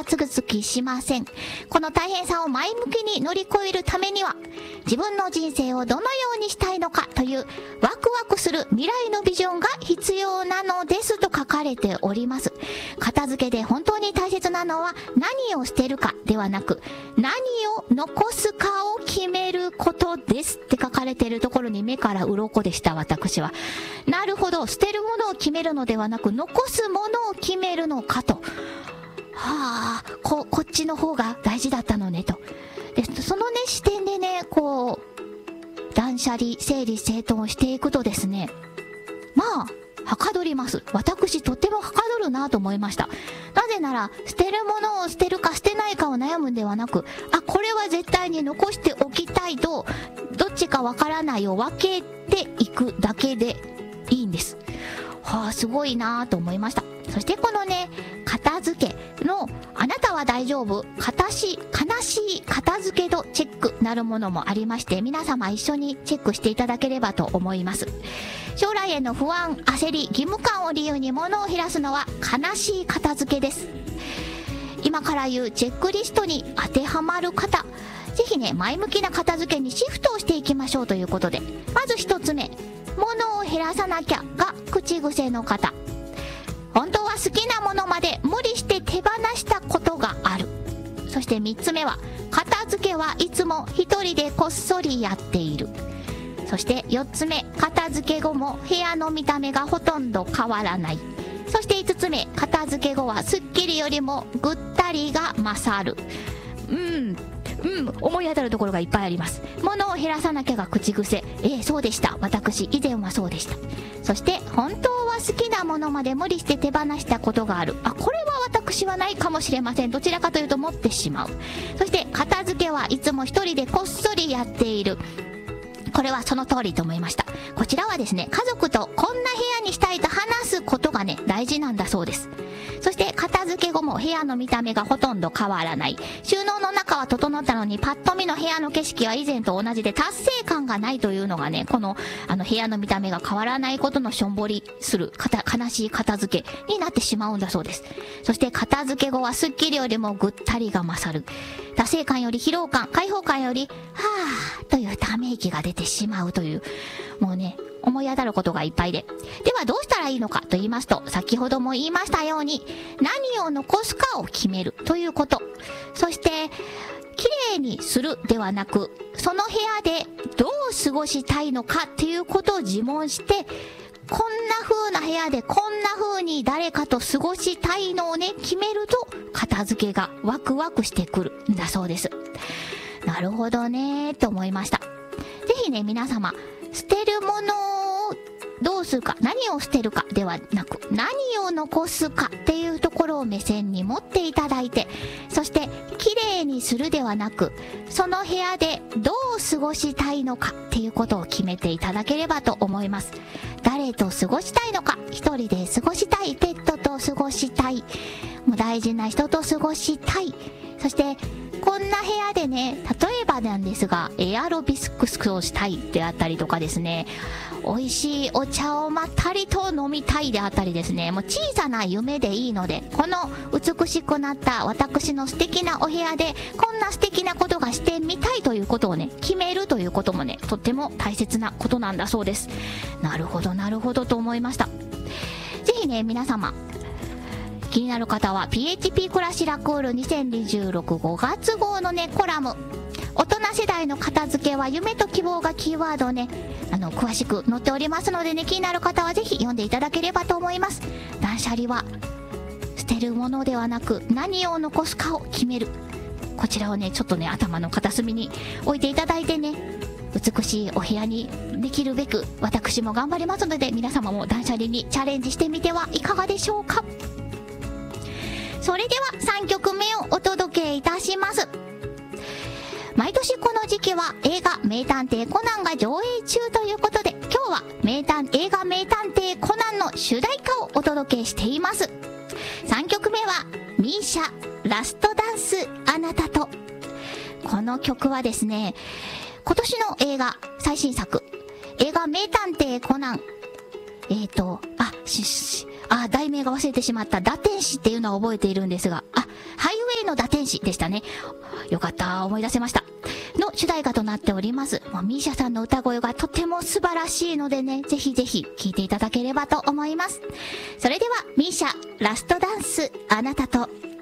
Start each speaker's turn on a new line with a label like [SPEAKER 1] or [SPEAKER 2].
[SPEAKER 1] つぐつきしません。この大変さを前向きに乗り越えるためには、自分の人生をどのようにしたいのかというワクワクする未来のビジョンが必要なのですと書かれております。片付けで本当に大切なのは何を捨てるかではなく、何を残すかを決めることですって書かれているところに目から鱗でした、私は。なるほど、捨てるものを決めるのではなく残すものを決めるのかと。はあ、こっちの方が大事だったのねと。でそのね視点でね、こう断捨離整理整頓していくとですね、まあはかどります。私とってもはかどるなと思いました。なぜなら捨てるものを捨てるか捨てないかを悩むんではなく、あ、これは絶対に残しておきたいと、どっちかわからないを分けていくだけでいいんです。はあ、すごいなと思いました。そしてこのね、片付けのあなたは大丈夫悲しい片付け度チェックなるものもありまして、皆様一緒にチェックしていただければと思います。将来への不安、焦り、義務感を理由に物を減らすのは悲しい片付けです。今から言うチェックリストに当てはまる方、ぜひね、前向きな片付けにシフトをしていきましょうということで、まず一つ目、物を減らさなきゃが口癖の方。本当は好きなものまで無理して手放したことがある。そして3つ目は、片付けはいつも一人でこっそりやっている。そして4つ目、片付け後も部屋の見た目がほとんど変わらない。そして5つ目、片付け後はすっきりよりもぐったりが勝る。思い当たるところがいっぱいあります。物を減らさなきゃが口癖。そうでした。私以前はそうでした。そして本当は好きなものまで無理して手放したことがある。これは私はないかもしれません。どちらかというと持ってしまう。そして片付けはいつも一人でこっそりやっている。これはその通りと思いました。こちらはですね、家族とこんな部屋にしたいと話すことがね、大事なんだそうです。そして片付け後も部屋の見た目がほとんど変わらない。収納の中は整ったのに、パッと見の部屋の景色は以前と同じで達成感がないというのがね、この部屋の見た目が変わらないことのしょんぼりする悲しい片付けになってしまうんだそうです。そして片付け後はスッキリよりもぐったりが勝る。達成感より疲労感、解放感よりはぁというため息が出てしまうという、もうね、思い当たることがいっぱいで。ではどうしたらいいのかと言いますと、先ほども言いましたように、何を残すかを決めるということ。そして綺麗にするではなく、その部屋でどう過ごしたいのかっていうことを自問して、こんな風な部屋でこんな風に誰かと過ごしたいのをね、決めると片付けがワクワクしてくるんだそうです。なるほどねーと思いました。ぜひね、皆様、捨てるものをどうするか、何を捨てるかではなく、何を残すかっていうところを目線に持っていただいて、そして綺麗にするではなく、その部屋でどう過ごしたいのかっていうことを決めていただければと思います。誰と過ごしたいのか、一人で過ごしたい、ペットと過ごしたい、もう大事な人と過ごしたい、そしてこんな部屋でね、例えばなんですが、エアロビクスをしたいであったりとかですね、美味しいお茶をまったりと飲みたいであったりですね、もう小さな夢でいいので、この美しくなった私の素敵なお部屋でこんな素敵なことがしてみたいということをね、決めるということもね、とっても大切なことなんだそうです。なるほどなるほどと思いました。ぜひね、皆様気になる方は PHP 暮らしラクール2026 5月号のね、コラム、大人世代の片付けは夢と希望がキーワードをね、詳しく載っておりますのでね、気になる方はぜひ読んでいただければと思います。断捨離は捨てるものではなく、何を残すかを決める。こちらをね、ちょっとね、頭の片隅に置いていただいてね、美しいお部屋にできるべく私も頑張りますので、皆様も断捨離にチャレンジしてみてはいかがでしょうか。それでは3曲目をお届けいたします。毎年この時期は映画名探偵コナンが上映中ということで、今日は映画名探偵コナンの主題歌をお届けしています。3曲目はミーシャラストダンスあなたと。この曲はですね、今年の映画最新作、映画名探偵コナン、題名が忘れてしまった。打天使っていうのは覚えているんですが、ハイウェイの打天使でしたね。よかった、思い出せました。の主題歌となっております。もうミーシャさんの歌声がとても素晴らしいのでね、ぜひぜひ聴いていただければと思います。それではミーシャラストダンス、あなたと。